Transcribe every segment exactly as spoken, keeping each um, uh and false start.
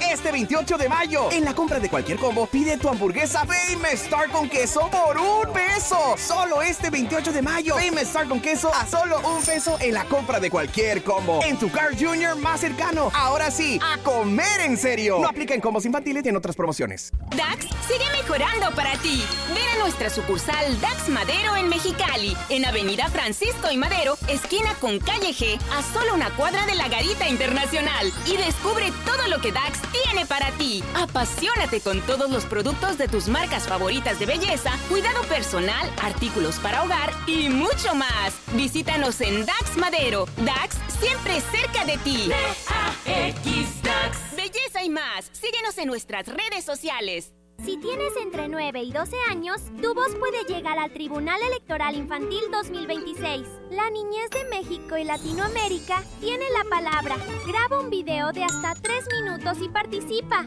este veintiocho de mayo. En la compra de cualquier combo, pide tu hamburguesa Famous Star con queso por un peso. Solo este veintiocho de mayo. Famous Star con queso a solo un peso en la compra de cualquier combo. En tu Carl junior más cercano. Ahora sí, a comer en serio. No aplica en combos infantiles y en otras promociones. Dax sigue mejorando para ti. Ven a nuestra sucursal Dax Madero en Mexicali, en Avenida Francisco y Madero, esquina con Calle G, a solo una cuadra de la Garita Internacional. Y descubre todo lo que Dax tiene para ti. Apasionate con todos los productos de tus marcas favoritas de belleza, cuidado personal, artículos para hogar y mucho más. Visítanos en Dax Madero. Dax siempre cerca de ti. D A X Dax. Belleza y más. Síguenos en nuestras redes sociales. Si tienes entre nueve y doce años, tu voz puede llegar al Tribunal Electoral Infantil dos mil veintiséis. La niñez de México y Latinoamérica tiene la palabra. Graba un video de hasta tres minutos y participa.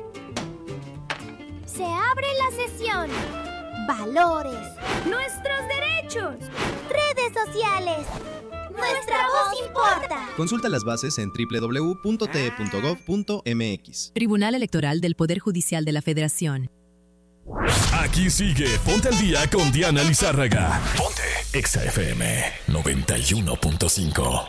Se abre la sesión. Valores. Nuestros derechos. Redes sociales. Nuestra voz importa. Consulta las bases en doble u doble u doble u punto t e punto gov punto m x. Tribunal Electoral del Poder Judicial de la Federación. Aquí sigue Ponte al Día con Diana Lizárraga. Ponte Exa F M noventa y uno punto cinco.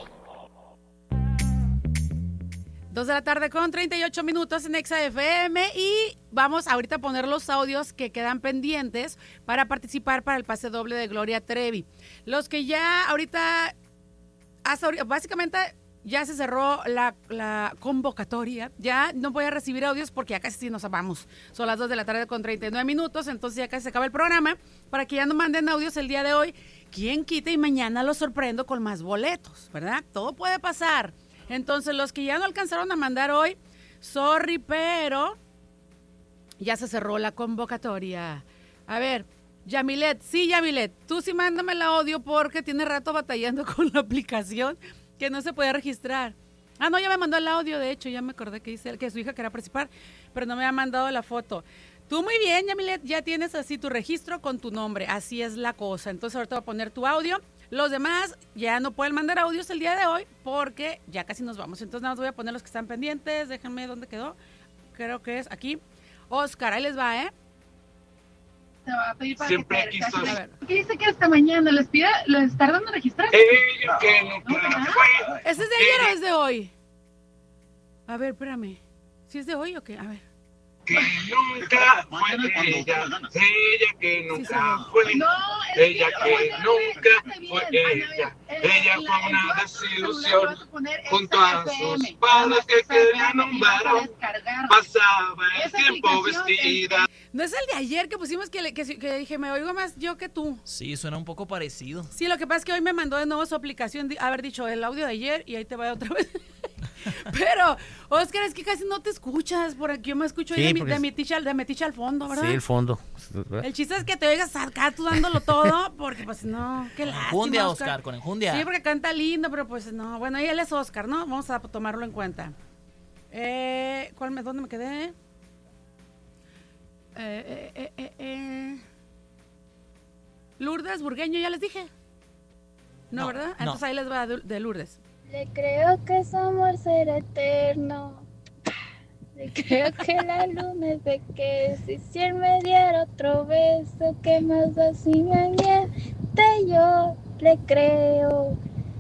Dos de la tarde con treinta y ocho minutos en Exa F M y vamos ahorita a poner los audios que quedan pendientes para participar para el pase doble de Gloria Trevi. Los que ya ahorita... Hasta, básicamente ya se cerró la, la convocatoria. Ya no voy a recibir audios porque ya casi nos vamos. Son las dos de la tarde con treinta y nueve minutos, entonces ya casi se acaba el programa. Para que ya no manden audios el día de hoy. ¿Quién quita y mañana los sorprendo con más boletos? ¿Verdad? Todo puede pasar. Entonces los que ya no alcanzaron a mandar hoy, sorry, pero ya se cerró la convocatoria. A ver... Yamilet, sí, Yamilet, tú sí mándame el audio porque tiene rato batallando con la aplicación que no se puede registrar. Ah, no, ya me mandó el audio, de hecho, ya me acordé que dice que su hija quería participar, pero no me ha mandado la foto. Tú muy bien, Yamilet, ya tienes así tu registro con tu nombre, así es la cosa. Entonces ahorita voy a poner tu audio. Los demás ya no pueden mandar audios el día de hoy porque ya casi nos vamos. Entonces nada más voy a poner los que están pendientes, déjenme dónde quedó. Creo que es aquí. Oscar, ahí les va, ¿eh? Te va a pedir para siempre que aquí te estoy. ¿Qué dice que hasta mañana les pida, les tardan en registrar? Ella que nunca ¿No? fue. ¿Ese es de ayer o es de hoy? A ver, espérame. ¿Si es de hoy o qué? A ver. Que nunca fue ella. Ella que nunca sí, fue. No, ella que, que oye, nunca bien, fue Ana, ella. el, Ella el, fue una el, desilusión. el Junto a sus padres que querían un varón. Pasaba el tiempo vestida. No es el de ayer que pusimos que, le, que, que dije, me oigo más yo que tú. Sí, suena un poco parecido. Sí, lo que pasa es que hoy me mandó de nuevo su aplicación, di, haber dicho el audio de ayer y ahí te va otra vez. Pero, Oscar, es que casi no te escuchas por aquí. Yo me escucho sí, de, mi, de, mi ticha, de mi ticha al fondo, ¿verdad? Sí, el fondo. El chiste es que te oigas acá tú dándolo todo, porque pues no, qué lástima, enjundia, Oscar. Oscar, con enjundia. Sí, porque canta lindo, pero pues no. Bueno, y él es Oscar, ¿no? Vamos a tomarlo en cuenta. Eh, ¿cuál me, ¿Dónde me quedé? Eh, eh, eh, eh, eh. Lourdes Burgueño, ya les dije. No, no ¿verdad? Entonces no. Ahí les va de Lourdes. Le creo que su amor será eterno. Le creo que la luna es de queso. Y si él me diera otro beso, ¿qué más da si me miente? Yo le creo.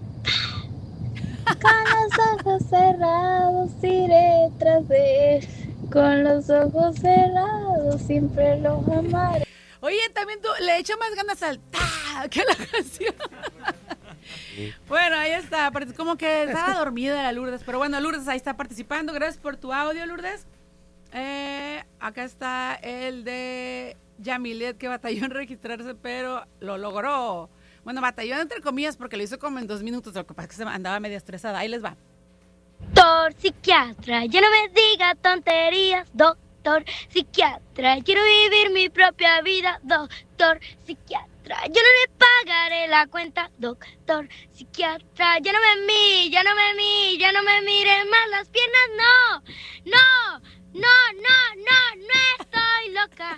Con los ojos cerrados iré tras de él. Con los ojos cerrados siempre lo amaré. Oye, también tú le echa más ganas al ta que la canción. Sí. Bueno, ahí está, como que estaba dormida la Lourdes, pero bueno, Lourdes ahí está participando. Gracias por tu audio, Lourdes. Eh, acá está el de Yamilet, que batalló en registrarse, pero lo logró. Bueno, batalló entre comillas porque lo hizo como en dos minutos, lo que pasa es que se andaba media estresada. Ahí les va. Doctor psiquiatra, ya no me diga tonterías, doctor psiquiatra, quiero vivir mi propia vida, doctor psiquiatra. Yo no le pagaré la cuenta, doctor psiquiatra. Ya no me mire, ya no me mire, ya no me mire más las piernas, no, no, no, no, no, no estoy loca.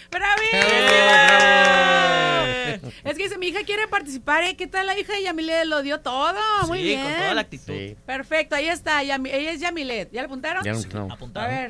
¡Bravísimo! Es que dice, mi hija quiere participar, ¿eh? ¿Qué tal la hija de Yamilet? Lo dio todo, muy sí, bien. con toda la actitud. Sí. Perfecto, ahí está, Yam- ella es Yamilet. ¿Ya la apuntaron? Ya sí, no. A ver,